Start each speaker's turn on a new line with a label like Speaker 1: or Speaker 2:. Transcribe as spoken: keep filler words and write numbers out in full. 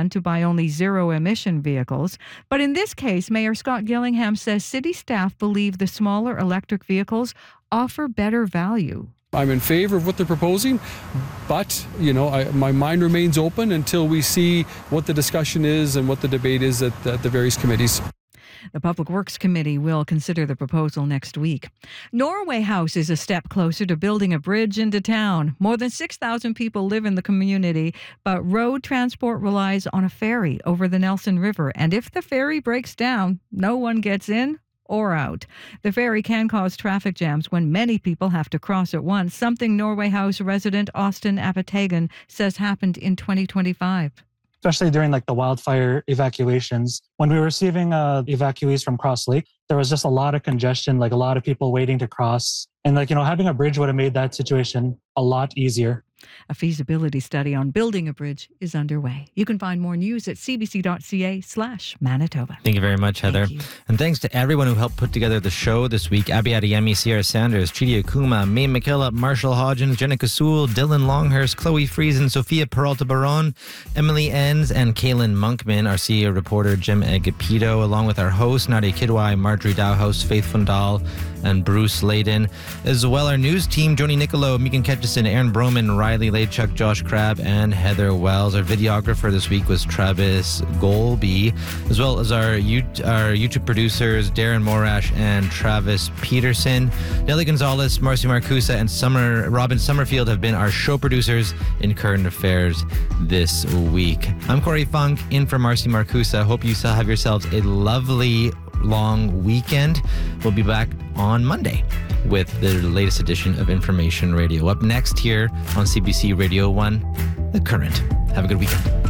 Speaker 1: plan to buy only zero-emission vehicles. But in this case, Mayor Scott Gillingham says city staff believe the smaller electric vehicles offer better value.
Speaker 2: I'm in favor of what they're proposing, but, you know, I, my mind remains open until we see what the discussion is and what the debate is at, at the various committees.
Speaker 1: The Public Works Committee will consider the proposal next week. Norway House is a step closer to building a bridge into town. More than six thousand people live in the community, but road transport relies on a ferry over the Nelson River. And if the ferry breaks down, no one gets in or out. The ferry can cause traffic jams when many people have to cross at once, something Norway House resident Austin Apatagan says happened in twenty twenty-five.
Speaker 3: Especially during like the wildfire evacuations. When we were receiving uh, evacuees from Cross Lake, there was just a lot of congestion, like a lot of people waiting to cross. And like, you know, having a bridge would have made that situation a lot easier.
Speaker 1: A feasibility study on building a bridge is underway. You can find more news at cbc.ca slash Manitoba.
Speaker 4: Thank you very much, Heather.
Speaker 1: Thank you.
Speaker 4: And thanks to everyone who helped put together the show this week. Abby Adeyemi, Sierra Sanders, Chidi Akuma, May McKillop, Marshall Hodgins, Jenica Sewell, Dylan Longhurst, Chloe Friesen, Sophia Peralta Baron, Emily Enns, and Kaylin Monkman. Our C E O reporter, Jim Agapito, along with our host, Nadia Kidwai, Marjorie Dowhouse, Faith Fundal, and Bruce Layden. As well, our news team, Joni Nicolo, Megan Ketchison, Aaron Broman, Riley Laychuk, Josh Crabb, and Heather Wells. Our videographer this week was Travis Golby, as well as our, U- our YouTube producers, Darren Morash and Travis Peterson. Nelly Gonzalez, Marcy Marcusa, and Summer Robin Summerfield have been our show producers in Current Affairs this week. I'm Corey Funk, in for Marcy Marcusa. Hope you still have yourselves a lovely long weekend. We'll be back on Monday with the latest edition of Information Radio. Up next here on C B C Radio one, The Current. Have a good weekend.